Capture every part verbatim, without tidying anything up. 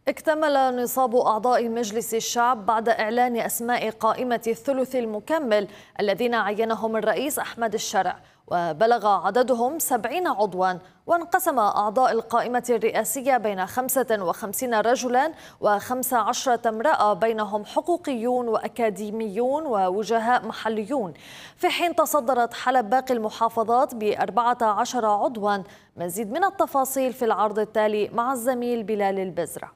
اكتمل نصاب أعضاء مجلس الشعب بعد إعلان أسماء قائمة الثلث المكمل الذين عينهم الرئيس أحمد الشرع، وبلغ عددهم سبعين عضوا. وانقسم أعضاء القائمة الرئاسية بين خمسة وخمسين رجلا وخمس عشرة امرأة، بينهم حقوقيون وأكاديميون ووجهاء محليون، في حين تصدرت حلب باقي المحافظات بأربعة عشر عضوا. مزيد من التفاصيل في العرض التالي مع الزميل بلال البزرة.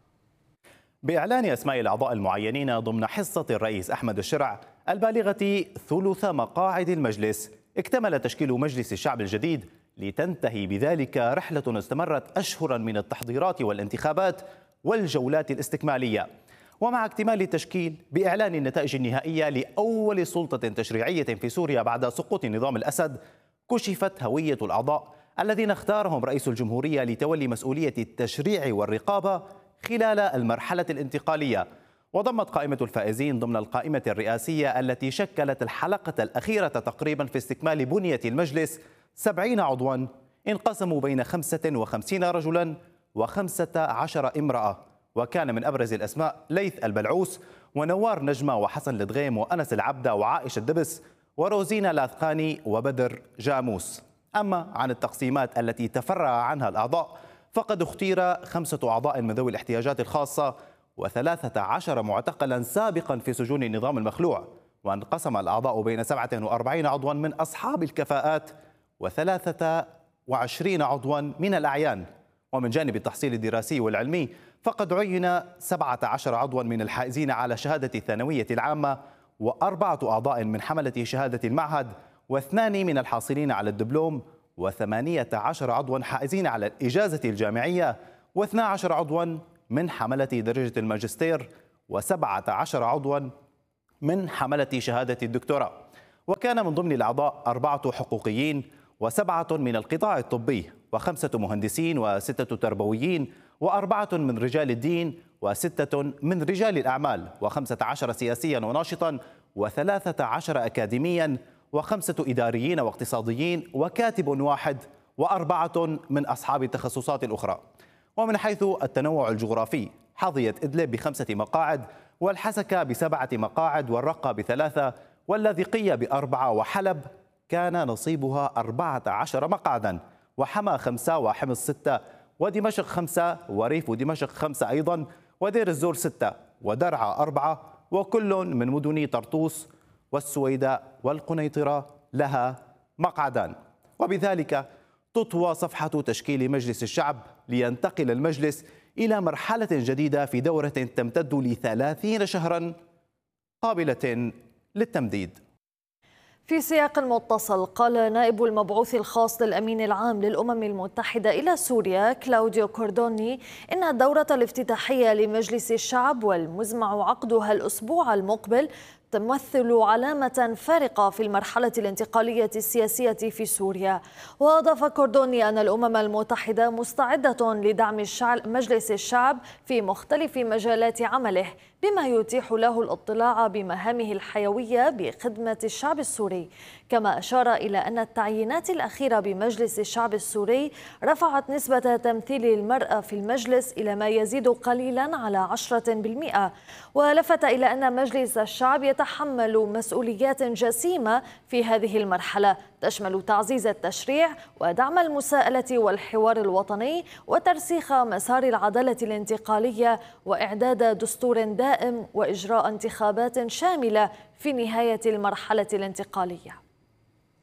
بإعلان أسماء الأعضاء المعينين ضمن حصة الرئيس أحمد الشرع البالغة ثلث مقاعد المجلس، اكتمل تشكيل مجلس الشعب الجديد، لتنتهي بذلك رحلة استمرت أشهرا من التحضيرات والانتخابات والجولات الاستكمالية. ومع اكتمال التشكيل بإعلان النتائج النهائية لأول سلطة تشريعية في سوريا بعد سقوط نظام الأسد، كشفت هوية الأعضاء الذين اختارهم رئيس الجمهورية لتولي مسؤولية التشريع والرقابة خلال المرحلة الانتقالية. وضمت قائمة الفائزين ضمن القائمة الرئاسية التي شكلت الحلقة الأخيرة تقريبا في استكمال بنية المجلس سبعين عضوا، انقسموا بين خمسة وخمسين رجلا وخمسة عشر امرأة. وكان من أبرز الأسماء ليث البلعوس ونوار نجمة وحسن الدغيم وأنس العبدة وعائشة الدبس وروزينا لاثقاني وبدر جاموس. أما عن التقسيمات التي تفرع عنها الأعضاء، فقد اختير خمسة أعضاء من ذوي الاحتياجات الخاصة وثلاثة عشر معتقلا سابقا في سجون النظام المخلوع. وانقسم الأعضاء بين سبعة وأربعين عضوا من أصحاب الكفاءات وثلاثة وعشرين عضوا من الأعيان. ومن جانب التحصيل الدراسي والعلمي، فقد عين سبعة عشر عضوا من الحائزين على شهادة الثانوية العامة، وأربعة أعضاء من حملة شهادة المعهد، واثنان من الحاصلين على الدبلوم، وثمانية عشر عضوا حائزين على الإجازة الجامعية، واثنا عشر عضوا من حملة درجة الماجستير، وسبعة عشر عضوا من حملة شهادة الدكتوراه. وكان من ضمن الأعضاء أربعة حقوقيين وسبعة من القطاع الطبي وخمسة مهندسين وستة تربويين وأربعة من رجال الدين وستة من رجال الأعمال وخمسة عشر سياسيا وناشطا وثلاثة عشر أكاديميا وخمسة إداريين واقتصاديين وكاتب واحد وأربعة من أصحاب التخصصات الأخرى. ومن حيث التنوع الجغرافي، حظيت إدلب بخمسة مقاعد، والحسكة بسبعة مقاعد، والرقة بثلاثة، واللاذقية بأربعة، وحلب كان نصيبها أربعة عشر مقعدا، وحما خمسة، وحمص ستة، ودمشق خمسة، وريف دمشق خمسة أيضا، ودير الزور ستة، ودرعا أربعة، وكل من مدن طرطوس والسويداء والقنيطرة لها مقعدان. وبذلك تطوى صفحة تشكيل مجلس الشعب، لينتقل المجلس إلى مرحلة جديدة في دورة تمتد لثلاثين شهرا قابلة للتمديد. في سياق متصل، قال نائب المبعوث الخاص للأمين العام للأمم المتحدة إلى سوريا كلاوديو كوردوني إن الدورة الافتتاحية لمجلس الشعب والمزمع عقدها الأسبوع المقبل تمثل علامة فارقة في المرحلة الانتقالية السياسية في سوريا. وأضاف كوردوني أن الأمم المتحدة مستعدة لدعم مجلس الشعب في مختلف مجالات عمله، بما يتيح له الاطلاع بمهامه الحيوية بخدمة الشعب السوري. كما أشار إلى أن التعيينات الأخيرة بمجلس الشعب السوري رفعت نسبة تمثيل المرأة في المجلس إلى ما يزيد قليلا على عشرة بالمئة. ولفت إلى أن مجلس الشعب يتحمل مسؤوليات جسيمة في هذه المرحلة، تشمل تعزيز التشريع ودعم المساءلة والحوار الوطني وترسيخ مسار العدالة الانتقالية وإعداد دستور دائم وإجراء انتخابات شاملة في نهاية المرحلة الانتقالية.